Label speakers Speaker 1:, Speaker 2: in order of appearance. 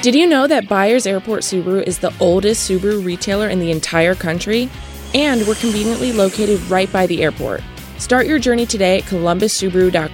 Speaker 1: Did you know that Byers Airport Subaru is the oldest Subaru retailer in the entire country? And we're conveniently located right by the airport. Start your journey today at columbussubaru.com.